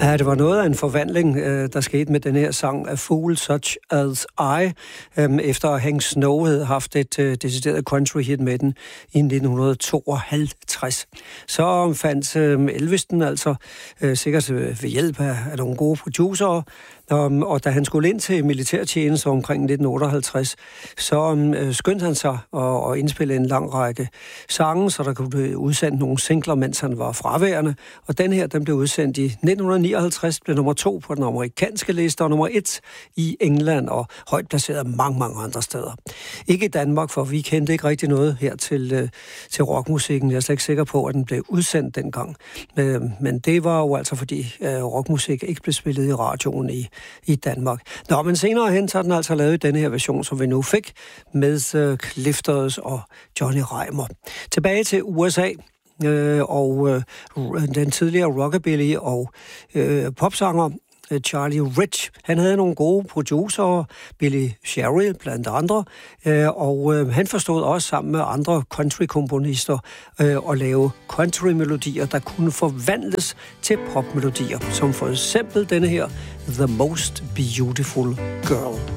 Ja, det var noget af en forvandling, der skete med den her sang A Fool Such As I, efter Hank Snow havde haft et decideret country hit med den i 1952. Så fandt Elvis den altså sikkert ved hjælp af nogle gode producerer, og da han skulle ind til militærtjeneste omkring 1958, så skyndte han sig at indspille en lang række sange, så der kunne blive udsendt nogle singler, mens han var fraværende. Og den her, den blev udsendt i 1959, blev nummer 2 på den amerikanske liste, og nummer 1 i England, og højt placeret mange andre steder. Ikke i Danmark, for vi kendte ikke rigtig noget her til rockmusikken. Jeg er slet ikke sikker på, at den blev udsendt dengang. Men det var jo altså, fordi rockmusik ikke blev spillet i radioen i Danmark. Nå, men senere hen, så er den altså lavet i denne her version, som vi nu fik, med Clifters og Johnny Reimer. Tilbage til USA, og den tidligere rockabilly og popsanger Charlie Rich. Han havde nogle gode producerer, Billy Sherrill blandt andre, og han forstod også sammen med andre country-komponister at lave country-melodier, der kunne forvandles til popmelodier, som for eksempel denne her, The Most Beautiful Girl.